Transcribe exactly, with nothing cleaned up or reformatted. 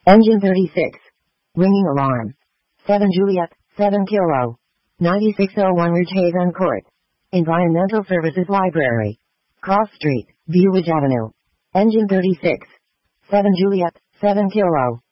Engine thirty-six. Ringing alarm. seven Juliet, seven Kilo. ninety-six oh one Ridgehaven Court. Environmental Services Library. Cross Street, View Ridge Avenue. Engine thirty-six. seven Juliet, seven Kilo.